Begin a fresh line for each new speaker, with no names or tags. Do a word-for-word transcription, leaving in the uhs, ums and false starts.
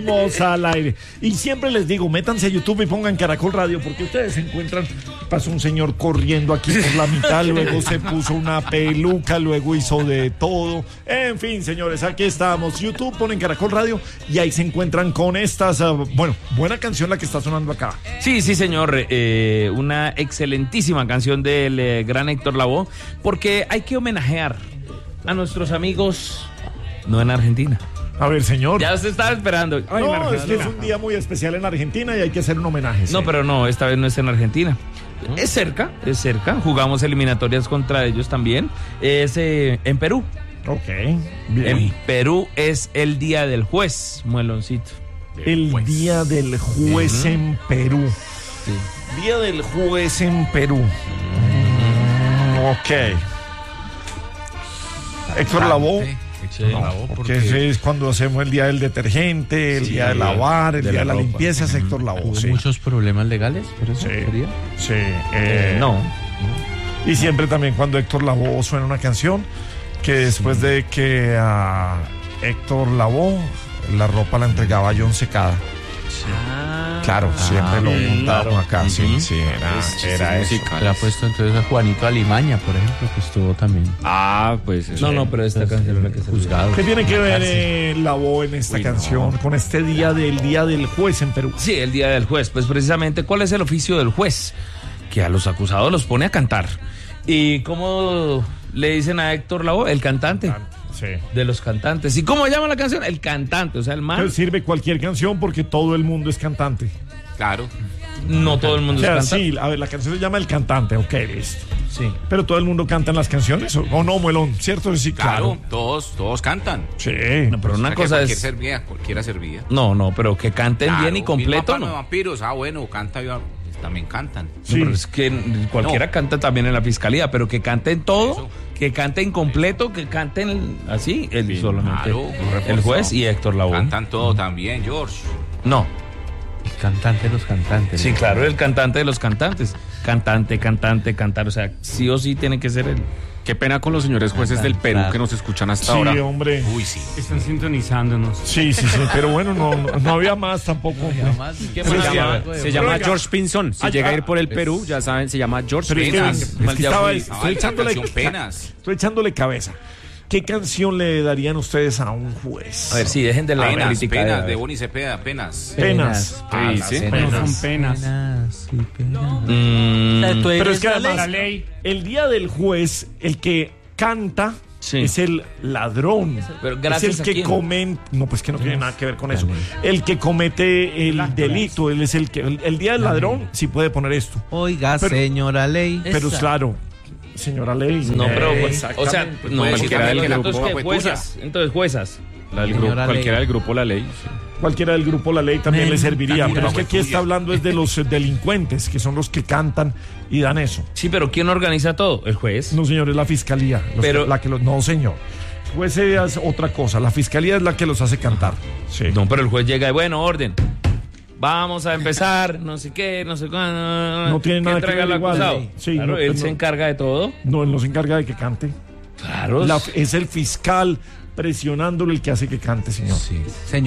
Estamos al aire. Y siempre les digo, métanse a YouTube y pongan Caracol Radio, porque ustedes se encuentran, pasó un señor corriendo aquí por la mitad, luego se puso una peluca, luego hizo de todo. En fin, señores, aquí estamos. YouTube, ponen Caracol Radio y ahí se encuentran con estas, uh, bueno, buena canción la que está sonando acá.
Sí, sí, señor. Eh, una excelentísima canción del eh, gran Héctor Lavoe, porque hay que homenajear a nuestros amigos, no en Argentina.
A ver, señor.
Ya se estaba esperando. Ay,
no, es que es un día muy especial en Argentina y hay que hacer un homenaje.
No,
sí.
Pero no, esta vez no es en Argentina. ¿Mm? Es cerca, es cerca. Jugamos eliminatorias contra ellos también. Es eh, en Perú.
Ok, bien.
En Perú es el Día del Juez, Mueloncito.
El
Juez.
Día del Juez uh-huh. en Perú.
Sí.
Día del Juez en Perú. Mm, ok. Héctor Lavoe.
Sí,
no, porque, porque ese es cuando hacemos el día del detergente, el sí, día de lavar, el de día la de la limpieza, es Héctor Lavoe.
¿Hubo
sí.
muchos problemas legales por eso?
Sí,
sería?
sí eh, eh, no. Y siempre también cuando Héctor Lavoe suena una canción, que después sí. de que a Héctor Lavoe la ropa la entregaba John Secada. Sí. Ah, claro, ah, siempre lo montaron acá, sí, sí, sí, era,
sí,
era
sí,
eso.
Le ha puesto entonces a Juanito Alimaña, por ejemplo, que estuvo también.
Ah, pues. No, no, pero esta pues, canción es la que se
juzgado. ¿Qué tiene que ver eh, Lavoe en esta Uy, canción no. con este día del Día del Juez en Perú?
Sí, el Día del Juez, pues precisamente, ¿cuál es el oficio del juez? Que a los acusados los pone a cantar. ¿Y cómo le dicen a Héctor Lavoe? El cantante. Cantante. Sí. De los cantantes. ¿Y cómo llama la canción? El cantante, o sea, el man.
Pero sirve cualquier canción porque todo el mundo es cantante.
Claro. No todo el mundo
o sea,
es cantante.
Sí, a ver, la canción se llama El Cantante, ok, listo.
Sí.
Pero todo el mundo canta en las canciones, ¿o, o no, Muelón? ¿Cierto? Sí, claro.
claro. Todos, todos cantan.
Sí.
No, pero una o sea, cosa
cualquier
es.
Servía, cualquiera servía.
No, no, pero que canten claro, bien y completo.
No,
no.
vampiros, ah, bueno, canta también cantan.
Sí. No, pero es que cualquiera no. canta también en la fiscalía, pero que canten todo. Eso. Que canten completo, que canten así, él sí, solamente. Claro, el juez y Héctor Lavoe.
Cantan todo también, George.
No.
El cantante de los cantantes.
Sí, claro, el cantante de los cantantes. Cantante, cantante, cantar. O sea, sí o sí tiene que ser él.
Qué pena con los señores jueces del Perú que nos escuchan hasta
sí,
ahora.
Sí, hombre.
Uy, sí.
Están sintonizándonos.
Sí, sí, sí. Pero bueno, no, no, no había más tampoco. No había más.
Se llama, se llama George Pinzón. Si Ay, llega a ir por el Perú, ya saben, se llama George
Penas.
Es que, es que estaba, estoy,
ah,
echándole,
penas.
estoy echándole cabeza. ¿Qué canción le darían ustedes a un juez?
A ver, sí, dejen de la
penas,
crítica.
Penas, de Boni Cepeda, penas.
Penas.
Penas. Sí, sí. Penas. No son penas.
Penas, sí, penas.
Mm,
pero es que además,
la ley.
el día del juez, el que canta sí. es el ladrón.
Pero gracias
es el que comete. No, pues que no tiene nada que ver con eso. El que comete el delito, él es el que. El, el día del ladrón sí puede poner esto.
Oiga, pero, señora ley.
Pero es claro. Señora ley.
No, pero pues, o sea, no, cualquiera del grupo. Entonces, juezas. Entonces, juezas.
La del grupo, cualquiera del grupo La Ley. Sí.
Cualquiera del grupo La Ley también Men, le serviría. Pero es que aquí está hablando es de los delincuentes, que son los que cantan y dan eso.
Sí, pero ¿quién organiza todo? ¿El juez?
No, señor, es la fiscalía. Pero, que, la que los, no, señor. El juez es otra cosa. La fiscalía es la que los hace cantar. Sí.
No, pero el juez llega y bueno, orden. Vamos a empezar, no sé qué, no sé cuándo.
No tiene nada que ver igual.
Sí, claro, no, él no, se encarga de todo.
No, él no se encarga de que cante.
Claro.
La, es el fiscal presionándole el que hace que cante, señor.
Sí. Señor.